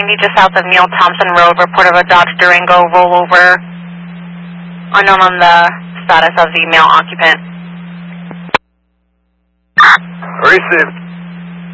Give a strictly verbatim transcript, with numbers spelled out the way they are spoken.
just south of Neil Thompson Road, report of a Dodge Durango rollover. Unknown on the status of the male occupant. Received.